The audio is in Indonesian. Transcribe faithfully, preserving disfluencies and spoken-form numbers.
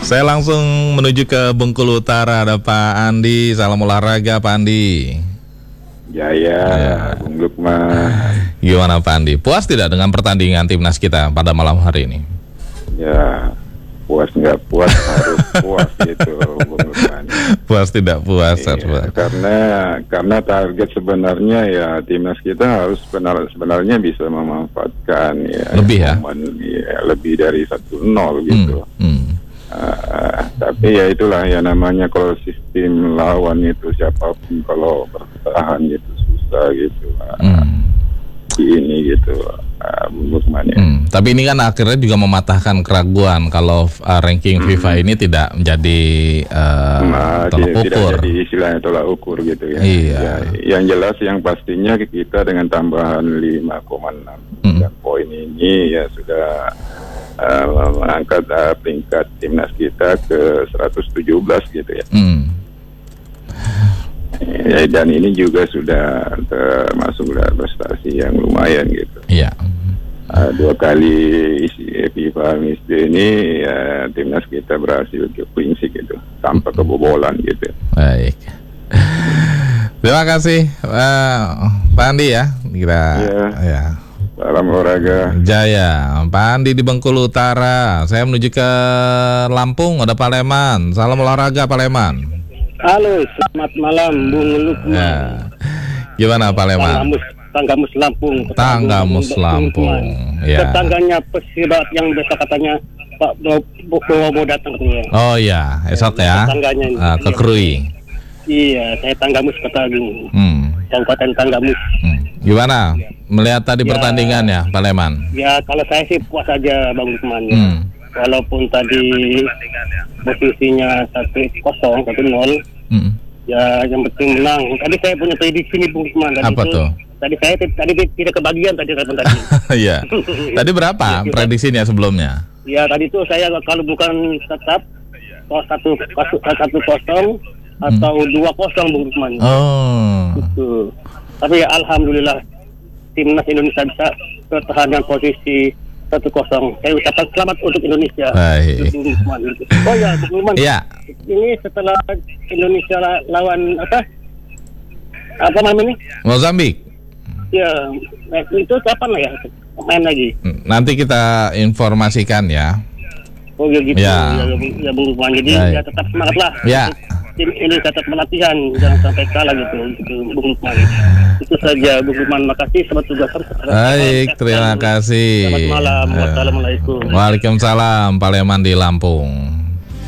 Saya langsung menuju ke Bengkulu Utara, ada Pak Andi. Salam olahraga Pak Andi. Jaya, ya. Bung Lukman. Gimana Pak Andi? Puas tidak dengan pertandingan timnas kita pada malam hari ini? Ya, puas nggak puas harus puas gitu, Bung Lukman. Puas tidak puas, iya, karena karena target sebenarnya ya timnas kita harus benar sebenarnya bisa memanfaatkan ya lebih ya, momen, ya lebih dari satu nol gitu. Hmm, hmm. Uh, tapi ya itulah ya namanya kalau sistem lawan itu siapapun kalau bertahan itu susah gitu. Uh, hmm. Ini gitu. Uh, ya. hmm. Tapi ini kan akhirnya juga mematahkan keraguan kalau uh, ranking hmm. FIFA ini tidak menjadi uh, nah, tolak ukur. Tidak jadi istilahnya tolak ukur gitu ya. Iya. Ya, yang jelas yang pastinya kita dengan tambahan lima koma enam hmm. poin ini ya sudah Uh, mengangkat uh, peringkat timnas kita ke seratus tujuh belas gitu ya. Hmm. Ya, dan ini juga sudah termasuk prestasi yang lumayan gitu. Iya. Uh, dua kali isi FIFA Misde ini ya, timnas kita berhasil ke prinsip gitu tanpa kebobolan gitu. Baik. Terima kasih uh, Pak Andi ya. Kita ya. ya. Salam olahraga Jaya, Pak Andi di Bengkulu Utara. Saya menuju ke Lampung, ada Pak Leman. Salam olahraga Pak Leman. Halo, selamat malam Bung Lukman. Ya. Gimana Pak Leman? Tanggamus, Tanggamus Lampung. Tanggamus Lampung. Ya. Tetangganya Persibat yang biasa katanya Pak Bowo datang katanya. Oh iya, esok ya. Tetangganya uh, ke Krui. Iya, saya Tanggamus Ketagung. Hmm. Kabupaten Tanggamus. Hmm. Gimana melihat tadi ya, pertandingan ya Pak Leman? Ya kalau saya sih puas aja Bang Lukman ya. Hmm. Walaupun tadi posisinya satu kosong satu nol, hmm. ya yang penting menang. Tadi saya punya prediksi nih Bang Lukman. Apa itu, tuh? Tadi saya tadi tidak kebagian tadi tadi. Iya. Tadi berapa ya, prediksinya sebelumnya? Ya tadi tuh saya kalau bukan tetap satu satu kosong atau dua kosong Bang Lukman. Oh. Gitu. Tapi ya alhamdulillah timnas Indonesia bisa pertahankan posisi satu kosong. Saya ucapkan selamat untuk Indonesia. Baik. Oh ya, Bung Lukman. Iya. Ini setelah Indonesia lawan apa? Apa namanya? Mozambik. Ya, itu kapan lah ya main lagi? Nanti kita informasikan ya. Oh ya gitu. Ya, ya, ya Bung Lukman. Jadi ya tetap semangat lah. Ya. Tim ini tetap melatihan, jangan sampai kalah gitu, gitu Bung Lukman. Itu saja Bung Lukman, makasih selamat tugas. Baik, terima kasih. Selamat malam, wassalamualaikum. Waalaikumsalam, Pak Leman di Lampung.